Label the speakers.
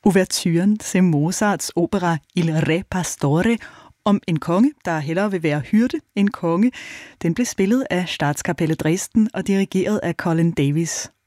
Speaker 1: Ouverturen til Mozarts opera Il Re Pastore om en konge, der hellere vil være hyrde end konge. Den blev spillet af Statskapellet Dresden og dirigeret af Colin Davis.